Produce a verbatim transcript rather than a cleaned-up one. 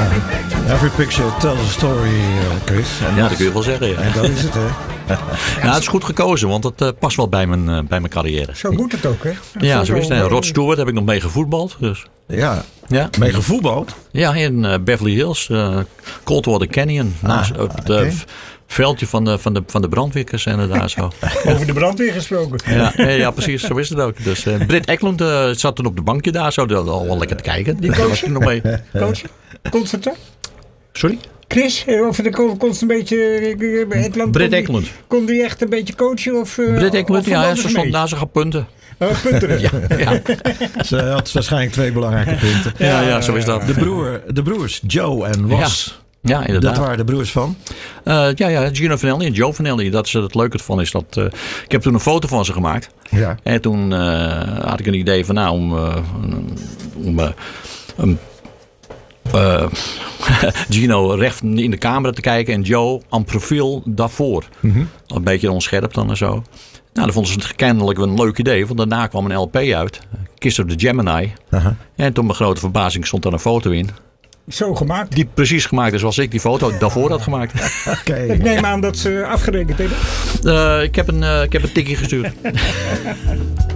Every picture tells a story, Chris. En ja, dat kun je wel zeggen. Ja. En dat is het, hè? Ja, het is goed gekozen, want het uh, past wel bij mijn, uh, bij mijn carrière. Zo moet het ook, hè? Dat ja, zo is het. En Rod Stewart heb ik nog mee gevoetbald. Dus. Ja, ja, mee gevoetbald? Ja, in uh, Beverly Hills, uh, Coldwater Canyon. Ah, naast op het okay. uh, veldje van de, van de, van de brandweerkazerne daar zo. Over de brandweer gesproken. Ja, nee, ja, precies, zo is het ook. Dus, uh, Britt Eklund uh, zat toen op de bankje daar, zo al wel lekker te kijken. Die coach? nog mee. Coach? Constant? Sorry? Chris, of de kon, kon een beetje het land. Britt Eklund. Kon die echt een beetje coachen? Of, uh, Britt Eklund, ja, ze stond naast zich op punten. Oh, punten. ja, ja. Ze had waarschijnlijk twee belangrijke punten. Ja, ja, zo is dat. De, broer, de broers, Joe en Ross. Ja. Ja, inderdaad. Dat waren de broers van? Uh, ja, ja, Gino Vanelli en Joe Vanelli. Dat is het leuke van is dat... Uh, ik heb toen een foto van ze gemaakt. Ja. En toen uh, had ik een idee van nou om... Uh, om uh, um, uh, Gino recht in de camera te kijken en Joe aan profiel daarvoor. Mm-hmm. Een beetje onscherp dan en zo. Nou, dan vonden ze het kennelijk wel een leuk idee. Want daarna kwam een L P uit. Kiss of the Gemini. Uh-huh. En toen mijn grote verbazing stond daar een foto in. Zo gemaakt? Die precies gemaakt is zoals ik die foto daarvoor had gemaakt. Okay. Ik neem aan dat ze afgerekend hebben. Uh, ik, heb een, uh, ik heb een tikkie gestuurd.